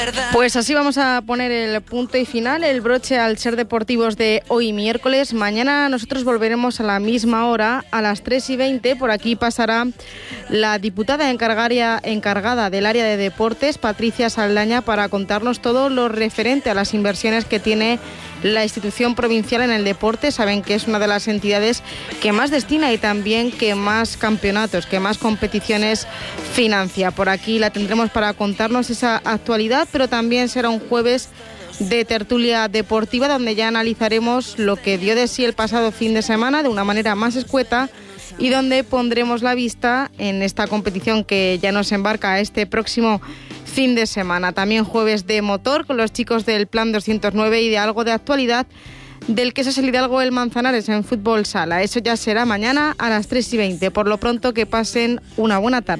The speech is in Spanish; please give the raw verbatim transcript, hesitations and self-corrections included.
Pues así vamos a poner el punto y final, el broche al Ser Deportivos de hoy miércoles. Mañana nosotros volveremos a la misma hora, a las tres y veinte. Por aquí pasará la diputada encargada del área de deportes, Patricia Saldaña, para contarnos todo lo referente a las inversiones que tiene la institución provincial en el deporte. Saben que es una de las entidades que más destina y también que más campeonatos, que más competiciones financia. Por aquí la tendremos para contarnos esa actualidad, pero también será un jueves de tertulia deportiva donde ya analizaremos lo que dio de sí el pasado fin de semana de una manera más escueta y donde pondremos la vista en esta competición que ya nos embarca este próximo fin de semana. También jueves de motor con los chicos del Plan doscientos nueve y de algo de actualidad del que es el Hidalgo el Manzanares en fútbol sala. Eso ya será mañana a las tres y veinte. Por lo pronto, que pasen una buena tarde.